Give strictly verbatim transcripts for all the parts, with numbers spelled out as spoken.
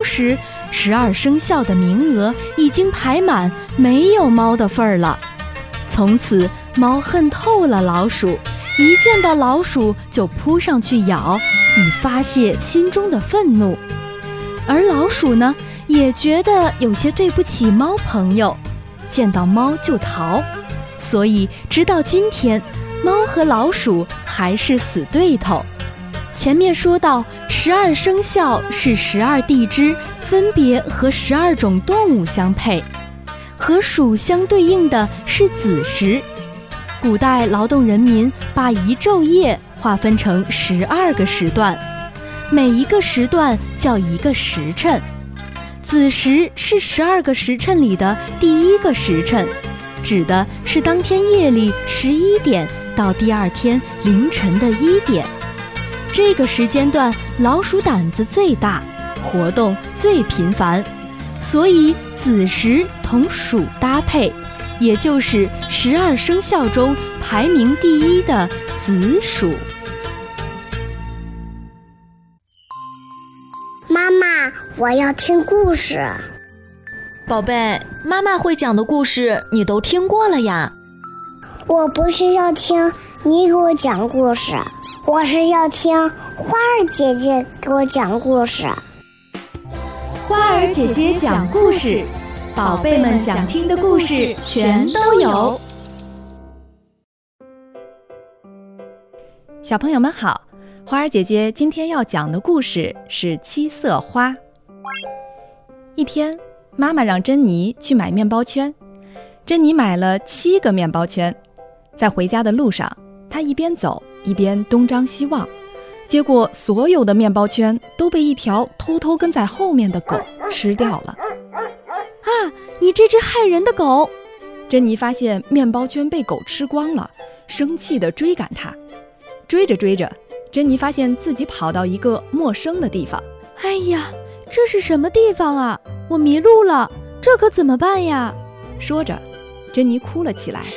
时，十二生肖的名额已经排满，没有猫的份儿了。从此，猫恨透了老鼠，一见到老鼠就扑上去咬，以发泄心中的愤怒。而老鼠呢，也觉得有些对不起猫朋友，见到猫就逃。所以直到今天，猫和老鼠还是死对头。前面说到，十二生肖是十二地支，分别和十二种动物相配，和鼠相对应的是子时。古代劳动人民把一昼夜划分成十二个时段，每一个时段叫一个时辰。子时是十二个时辰里的第一个时辰，指的是当天夜里十一点到第二天凌晨的一点。这个时间段老鼠胆子最大，活动最频繁，所以子时同鼠搭配，也就是十二生肖中排名第一的子鼠。 妈妈，我要听故事。 宝贝，妈妈会讲的故事你都听过了呀。 我不是要听你给我讲故事，我是要听花儿姐姐给我讲故事。 花儿姐姐讲故事，宝贝们想听的故事全都有。 小朋友们好，花儿姐姐今天要讲的故事是七色花。一天，妈妈让珍妮去买面包圈，珍妮买了七个面包圈。在回家的路上，她一边走一边东张西望，结果所有的面包圈都被一条偷偷跟在后面的狗吃掉了。 啊，你这只害人的狗！ 珍妮发现面包圈被狗吃光了，生气地追赶它。追着追着，珍妮发现自己跑到一个陌生的地方。 哎呀，这是什么地方啊？我迷路了，这可怎么办呀？ 说着，珍妮哭了起来。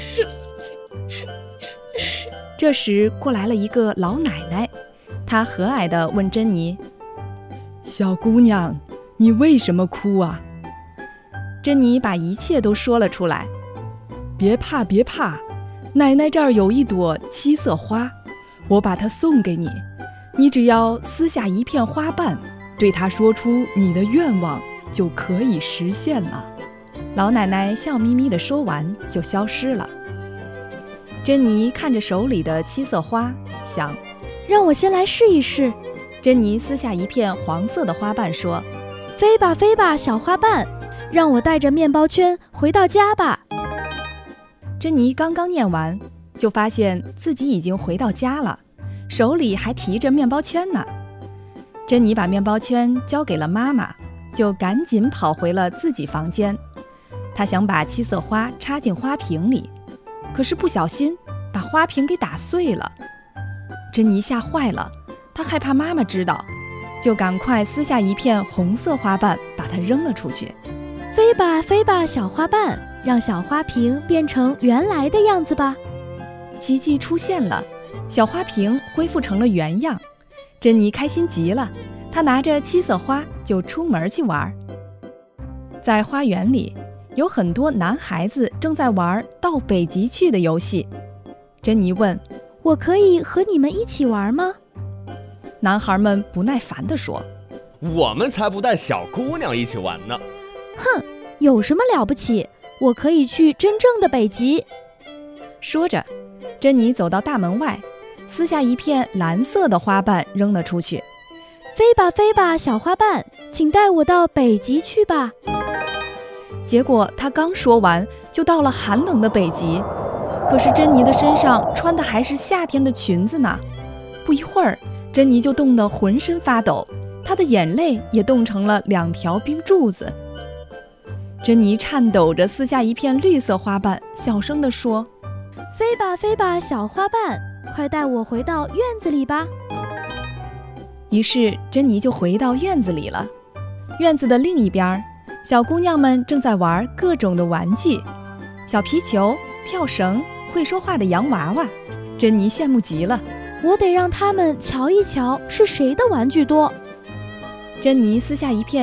这时过来了一个老奶奶，她和蔼地问珍妮：小姑娘，你为什么哭啊？珍妮把一切都说了出来。别怕别怕，奶奶这儿有一朵七色花，我把它送给你，你只要撕下一片花瓣，对它说出你的愿望，就可以实现了。老奶奶笑眯眯地说完就消失了。珍妮看着手里的七色花，想， 让我先来试一试。 珍妮撕下一片黄色的花瓣说： 飞吧飞吧小花瓣，让我带着面包圈回到家吧。 珍妮刚刚念完，就发现自己已经回到家了，手里还提着面包圈呢。珍妮把面包圈交给了妈妈，就赶紧跑回了自己房间。她想把七色花插进花瓶里，可是不小心把花瓶给打碎了。珍妮吓坏了，她害怕妈妈知道，就赶快撕下一片红色花瓣，把它扔了出去。 飞吧飞吧小花瓣，让小花瓶变成原来的样子吧。 奇迹出现了，小花瓶恢复成了原样。珍妮开心极了，她拿着七色花就出门去玩。在花园里，有很多男孩子正在玩到北极去的游戏。珍妮问： 我可以和你们一起玩吗？ 男孩们不耐烦地说： 我们才不带小姑娘一起玩呢。 哼，有什么了不起？我可以去真正的北极。 说着，珍妮走到大门外，撕下一片蓝色的花瓣扔了出去。 飞吧飞吧小花瓣，请带我到北极去吧。 结果她刚说完，就到了寒冷的北极。可是珍妮的身上穿的还是夏天的裙子呢。不一会儿，珍妮就冻得浑身发抖，她的眼泪也冻成了两条冰柱子。珍妮颤抖着撕下一片绿色花瓣，小声地说： 飞吧飞吧小花瓣，快带我回到院子里吧。 于是珍妮就回到院子里了。院子的另一边，小姑娘们正在玩各种的玩具，小皮球、跳绳、会说话的洋娃娃。珍妮羡慕极了， 我得让他们瞧一瞧是谁的玩具多。 珍妮撕下一片